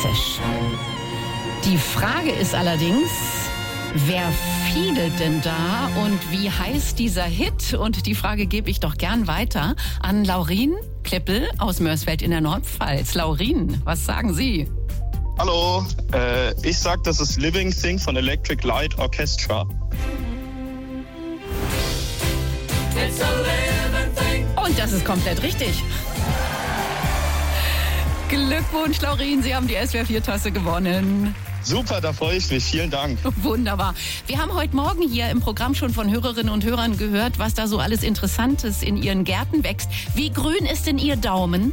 Fantastisch. Die Frage ist allerdings, wer fiedelt denn da und wie heißt dieser Hit? Und die Frage gebe ich doch gern weiter an Laurin Klippel aus Mörsfeld in der Nordpfalz. Laurin, was sagen Sie? Hallo, ich sag, das ist Living Thing von Electric Light Orchestra. Und das ist komplett richtig. Glückwunsch, Laurin, Sie haben die SWR4-Tasse gewonnen. Super, da freue ich mich. Vielen Dank. Wunderbar. Wir haben heute Morgen hier im Programm schon von Hörerinnen und Hörern gehört, was da so alles Interessantes in ihren Gärten wächst. Wie grün ist denn Ihr Daumen?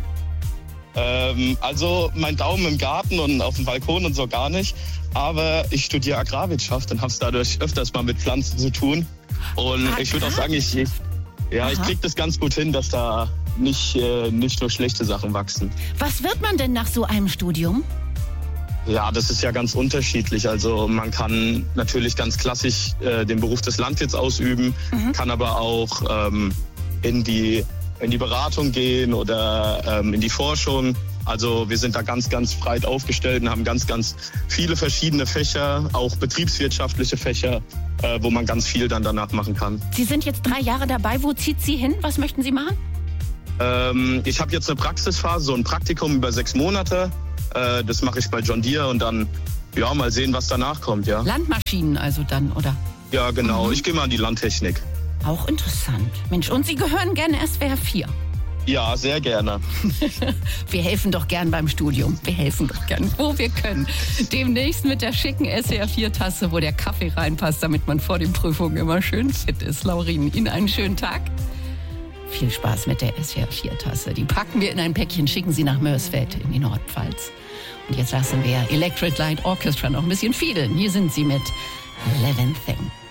Also mein Daumen im Garten und auf dem Balkon und so gar nicht. Aber ich studiere Agrarwirtschaft und habe es dadurch öfters mal mit Pflanzen zu tun. Und ich würde auch sagen, ich kriege das ganz gut hin, dass da nicht nur schlechte Sachen wachsen. Was wird man denn nach so einem Studium? Ja, das ist ja ganz unterschiedlich. Also man kann natürlich ganz klassisch den Beruf des Landwirts ausüben, kann aber auch in die Beratung gehen oder in die Forschung. Also wir sind da ganz, ganz breit aufgestellt und haben ganz, ganz viele verschiedene Fächer, auch betriebswirtschaftliche Fächer, wo man ganz viel dann danach machen kann. Sie sind jetzt 3 Jahre dabei. Wo zieht Sie hin? Was möchten Sie machen? Ich habe jetzt eine Praxisphase, so ein Praktikum über 6 Monate. Das mache ich bei John Deere und dann mal sehen, was danach kommt. Ja. Landmaschinen also dann, oder? Ja, genau. Ich gehe mal an die Landtechnik. Auch interessant. Mensch, und Sie gehören gerne SWR 4? Ja, sehr gerne. Wir helfen doch gern beim Studium. Wir helfen doch gern, wo wir können. Demnächst mit der schicken SWR4-Tasse, wo der Kaffee reinpasst, damit man vor den Prüfungen immer schön fit ist. Laurin, Ihnen einen schönen Tag. Viel Spaß mit der SWR4-Tasse. Die packen wir in ein Päckchen, schicken Sie nach Mörsfeld in die Nordpfalz. Und jetzt lassen wir Electric Light Orchestra noch ein bisschen fiedeln. Hier sind sie mit Living Thing.